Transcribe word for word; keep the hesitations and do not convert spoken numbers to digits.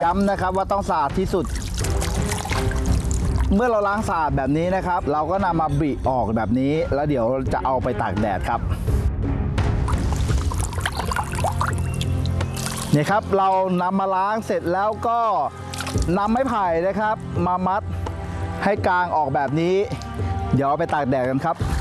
ย้ำนะครับว่าต้องสะอาดที่สุดเมื่อเราล้างสะอาดแบบนี้นะครับเราก็นำมาบิออกแบบนี้แล้วเดี๋ยวจะเอาไปตากแดดครับนี่ครับเรานำมาล้างเสร็จแล้วก็นำไม้ไผ่นะครับมามัดให้กางออกแบบนี้เดี๋ยวเอาไปตากแดดกันครับ